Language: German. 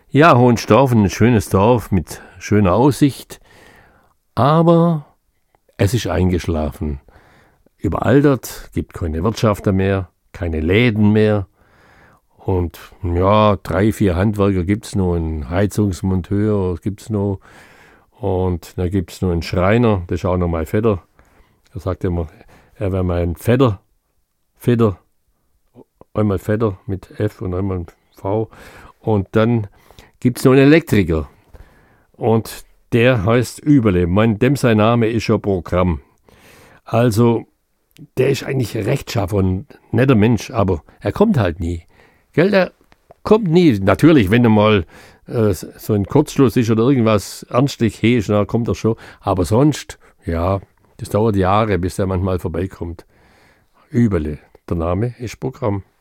Ja, Hohenstaufen, ein schönes Dorf mit schöner Aussicht, aber es ist eingeschlafen. Überaltert, gibt keine Wirtschaft mehr, keine Läden mehr. Und ja, 3, 4 Handwerker gibt es noch, einen Heizungsmonteur gibt es noch. Und dann gibt es noch einen Schreiner, das ist auch noch mein Vetter. Er sagt immer, er wäre mein Vetter, einmal Vetter mit F und einmal V. Und dann gibt es noch einen Elektriker. Und der heißt Überle. Dem sein Name ist schon Programm. Also, der ist eigentlich rechtschaffen und netter Mensch, aber er kommt halt nie. Gell, der kommt nie. Natürlich, wenn er mal so ein Kurzschluss ist oder irgendwas ernstlich ist, dann kommt er schon. Aber sonst, ja, das dauert Jahre, bis er manchmal vorbeikommt. Überle. Der Name ist Programm.